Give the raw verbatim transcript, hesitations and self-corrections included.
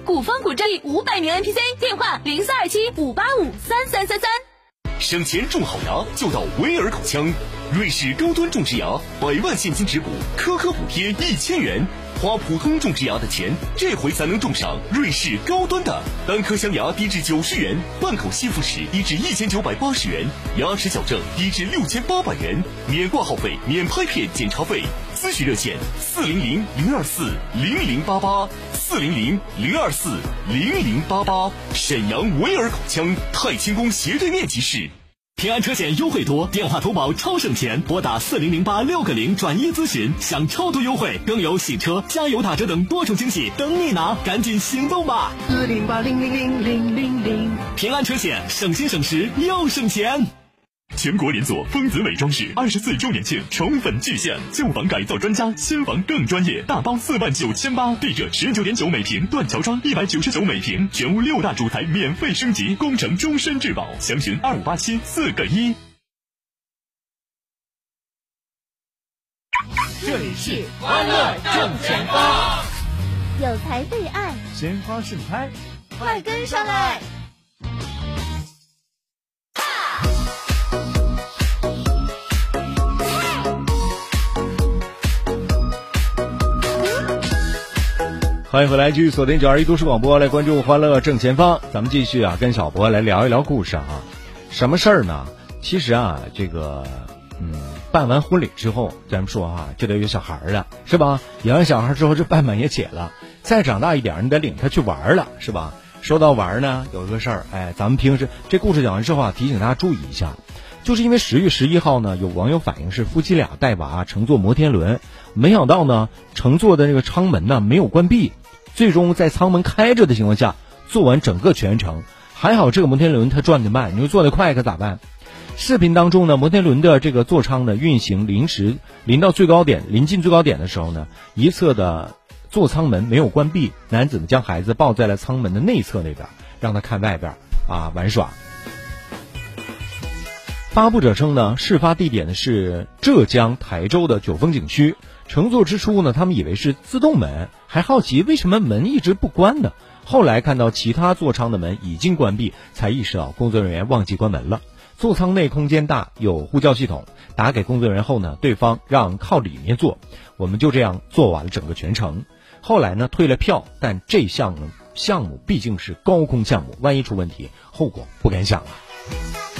古风古镇五百名 N P C， 电话零四二七五八五三三三三。 省钱种好牙就到威尔口腔，瑞士高端种植牙，百万现金直补，颗颗补贴一千元。花普通种植牙的钱，这回才能种上瑞士高端的。单颗镶牙低至九十元，半口吸附时低至一千九百八十元，牙齿矫正低至六千八百元，免挂号费，免拍片检查费。咨询热线：四零零零二四零零八八，四零零零二四零零八八。沈阳维尔口腔太清宫斜对面即市。 平安车险优惠多，电话投保超省钱，拨打四零零八六个零转一咨询，享超多优惠，更有洗车、加油打折等多重惊喜等你拿，赶紧行动吧！ 四零八零零零零零零， 平安车险，省心省时又省钱。 全国连锁丰子美装饰二十四周年庆宠粉巨献，旧房改造专家，新房更专业，大包四万九千八，地热十九点九每平，断桥刷一百九十九每平，全屋六大主材免费升级，工程终身质保，详询二五八七四个一。 这里是欢乐正前方， 有才对爱， 鲜花盛开， 快跟上来！ 欢迎回来，继续锁定九二一都市广播，来关注欢乐正前方。咱们继续啊，跟小博来聊一聊故事啊。什么事儿呢？其实啊，这个嗯，办完婚礼之后，咱们说啊，就得有小孩了，是吧？有完小孩之后，这办满也解了。再长大一点，你得领他去玩了，是吧？说到玩呢，有一个事儿，哎，咱们平时这故事讲完之后啊，提醒大家注意一下。就是因为十月十一号呢，有网友反映是夫妻俩带娃乘坐摩天轮，没想到呢，乘坐的这个舱门呢没有关闭，最终在舱门开着的情况下做完整个全程。还好这个摩天轮它转得慢，你说坐得快可咋办？视频当中呢，摩天轮的这个座舱呢运行临时临到最高点，临近最高点的时候呢，一侧的座舱门没有关闭，男子呢将孩子抱在了舱门的内侧那边，让他看外边啊玩耍。发布者称呢，事发地点呢是浙江台州的九峰景区。乘坐之初呢，他们以为是自动门，还好奇为什么门一直不关呢？后来看到其他座舱的门已经关闭，才意识到工作人员忘记关门了。座舱内空间大，有呼叫系统，打给工作人员后呢，对方让靠里面坐，我们就这样做完了整个全程。后来呢，退了票，但这项项目毕竟是高空项目，万一出问题，后果不敢想啊。